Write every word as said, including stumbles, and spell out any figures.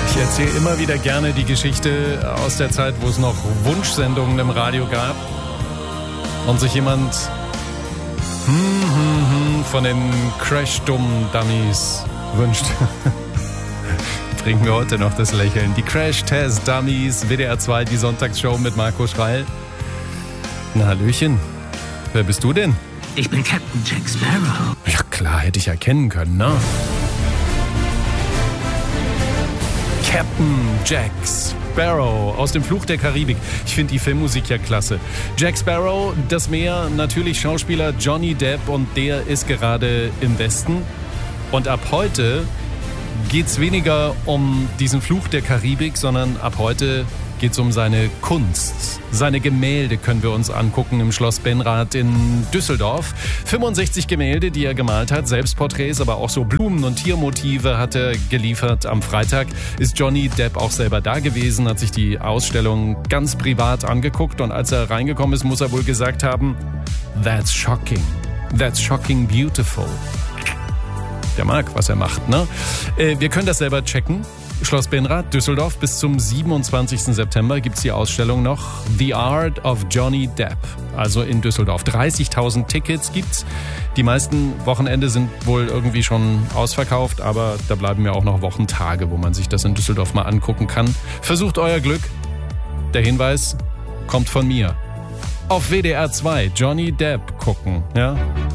Ich erzähle immer wieder gerne die Geschichte aus der Zeit, wo es noch Wunschsendungen im Radio gab und sich jemand hm, hm, hm, von den Crash-Dummies wünscht. Trinken wir heute noch das Lächeln. Die Crash-Test-Dummies, W D R zwei, die Sonntagsshow mit Marco Schreil. Na, Hallöchen. Wer bist du denn? Ich bin Captain Jack Sparrow. Ja klar, hätte ich erkennen können, ne? Captain Jack Sparrow aus dem Fluch der Karibik. Ich finde die Filmmusik ja klasse. Jack Sparrow, das Meer, natürlich Schauspieler Johnny Depp und der ist gerade im Westen. Und ab heute geht's weniger um diesen Fluch der Karibik, sondern ab heute geht's um seine Kunst. Seine Gemälde können wir uns angucken im Schloss Benrath in Düsseldorf. fünfundsechzig Gemälde, die er gemalt hat, Selbstporträts, aber auch so Blumen- und Tiermotive hat er geliefert. Am Freitag ist Johnny Depp auch selber da gewesen, hat sich die Ausstellung ganz privat angeguckt und als er reingekommen ist, muss er wohl gesagt haben, that's shocking, that's shocking beautiful. Der mag, was er macht, ne? Äh, wir können das selber checken. Schloss Benrath, Düsseldorf, bis zum siebenundzwanzigsten September gibt's die Ausstellung noch. The Art of Johnny Depp, also in Düsseldorf. dreißigtausend Tickets gibt's. Die meisten Wochenende sind wohl irgendwie schon ausverkauft, aber da bleiben ja auch noch Wochentage, wo man sich das in Düsseldorf mal angucken kann. Versucht euer Glück. Der Hinweis kommt von mir. Auf W D R zwei Johnny Depp gucken, ja?